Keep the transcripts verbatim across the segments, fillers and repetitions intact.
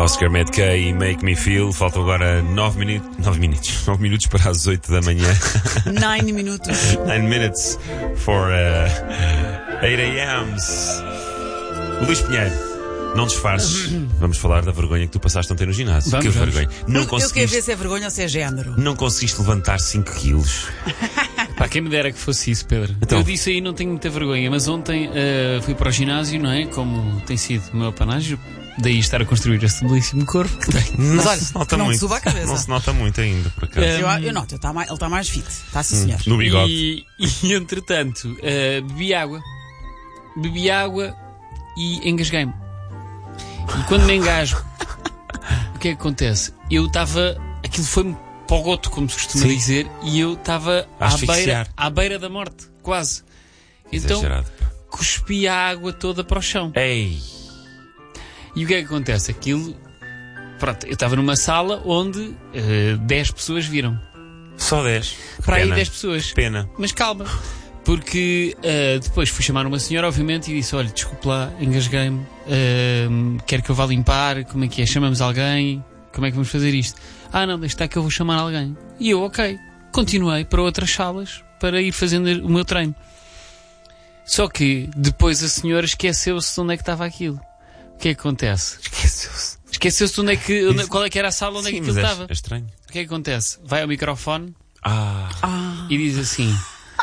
Oscar Medkay e Make Me Feel. Faltam agora nove minutos. nove minutos. nove minutos para as oito da manhã. nove minutos. nine minutes for uh, eight a m Luís Pinheiro, não disfarces. Vamos falar da vergonha que tu passaste ontem no ginásio. Vamos, que vamos. vergonha. Não Eu, eu quero conseguiste, ver se é vergonha ou se é género. não conseguiste levantar cinco quilos. Pá, quem me dera que fosse isso, Pedro. Então. Eu disse aí, não tenho muita vergonha, mas ontem uh, fui para o ginásio, não é? Como tem sido o meu apanágio, daí estar a construir este belíssimo corpo que tenho. Não olha, se nota não muito. suba a cabeça. Não se nota muito ainda, por acaso. É. Eu, eu noto, ele está mais, ele tá mais fit. Está sim, senhor. No bigode. E, e entretanto, uh, bebi água. Bebi água e engasguei-me. E quando me engasgo, o que é que acontece? Eu estava. Aquilo foi-me para o goto, como se costuma Sim. dizer, e eu estava A à asfixiar. beira, à beira da morte, quase. Então, Exagerado. cuspi a água toda para o chão. Ei! E o que é que acontece? Aquilo. Pronto, eu estava numa sala onde uh, dez pessoas viram. Só dez. Para aí Pena. dez pessoas. Pena. Mas calma. Porque uh, depois fui chamar uma senhora, obviamente, e disse: olha, desculpe lá, engasguei-me, uh, quero que eu vá limpar, como é que é? Chamamos alguém? Como é que vamos fazer isto? Ah, não, deixa estar que eu vou chamar alguém. E eu, ok, continuei para outras salas para ir fazendo o meu treino. Só que depois a senhora esqueceu-se de onde é que estava aquilo. O que é que acontece? Esqueceu-se. Esqueceu-se de onde é que, onde, qual é que era a sala onde Sim, é que aquilo mas é- estava. é estranho. O que é que acontece? Vai ao microfone Ah. Ah, e diz assim: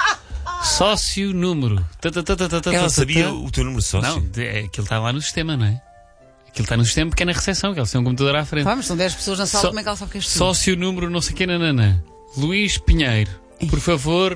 sócio número. Tá, tá, tá, tá, tá, tá, Ela tá, sabia tá. o teu número de sócio? Não, de- é, aquilo está lá no sistema, não é? Aquilo está no sistema porque é na recepção, que eles têm um computador à frente. pá, mas são dez pessoas na sala, Só- como é que ela sabe que és tu? Sócio número não sei que nanana. Luís Pinheiro, por favor,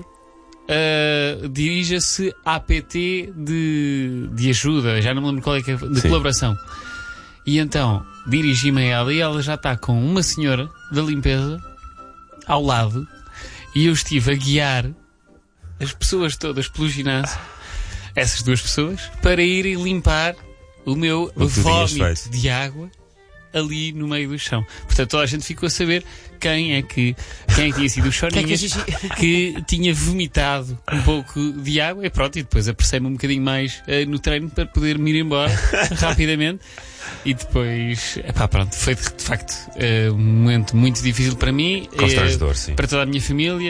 uh, dirija-se à P T de, de ajuda, já não me lembro qual é que é, de Sim. colaboração. E então, dirigi-me a ela e ela já está com uma senhora da limpeza ao lado e eu estive a guiar as pessoas todas pelo ginásio, essas duas pessoas, para irem limpar o meu O que tu tinhas vómito feito. de água ali no meio do chão. Portanto, toda a gente ficou a saber quem é que, quem é que tinha sido o Quem é que Choninhas fez xixi? que tinha vomitado um pouco de água. E pronto, e depois apressei-me um bocadinho mais eh, no treino para poder me ir embora rapidamente. E depois, epá, pronto, foi de, de facto eh, um momento muito difícil para mim, eh, Constrangedor, sim. para toda a minha família.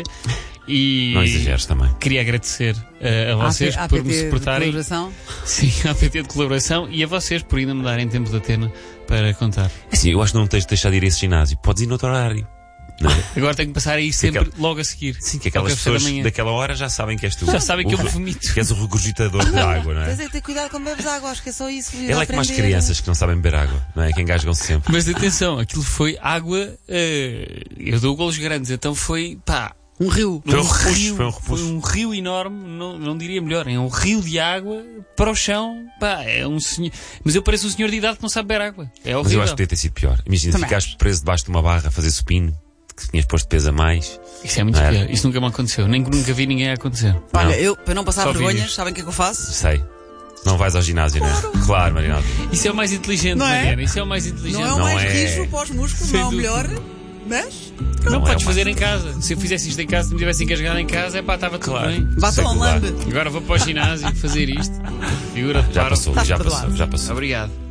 E Não exageres também. queria agradecer eh, a vocês A por P me T de suportarem. colaboração. Sim, à P T de colaboração e a vocês por ainda me darem tempo de Atena para contar. Assim, eu acho que não tens de deixar de ir a esse ginásio. Podes ir noutro horário. Não é? Agora tenho que passar aí sempre aquela- logo a seguir. Sim, que ao aquelas café da pessoas manhã. daquela hora já sabem que és tu. Já sabem que eu O- me vomito. Que és o regurgitador de água, não Tens é? é que ter cuidado quando bebes água, acho que é só isso. Ele é como as crianças que não sabem beber água, não é? Que engasgam-se sempre. Mas atenção, aquilo foi água. eh, eu dou golos grandes, então foi pá. Um rio. Foi um um repuxo, rio, foi um repuxo. um rio enorme, não, não diria melhor, é um rio de água para o chão, pá, é um senhor. Mas eu pareço um senhor de idade que não sabe beber água. É Mas horrível. eu acho que podia ter sido pior. Imagina, Também ficaste preso debaixo de uma barra a fazer supino, que tinhas posto peso a mais. Isso é muito Não era? pior. Isso nunca me aconteceu. Nem nunca vi ninguém a acontecer. Olha, Não. eu, para não passar Só vergonhas, vídeos. sabem o que é que eu faço? Sei. Não vais ao ginásio, não é? Claro, Marinaldo. Isso é o mais inteligente, Não é? Mariana. Isso é o mais inteligente. Não é o Não mais é. rijo para os músculos, Sem não é o dúvida. melhor, mas Não, Não é podes o fazer mais- em casa. Se eu fizesse isto em casa, se me tivesse engasgado em casa, é pá, estava tudo Claro. bem. bata Sei um que lá. lambe. Agora vou para o ginásio fazer isto. Figura, Já claro. passou, já Estás passou, perdoado. já passou. Obrigado.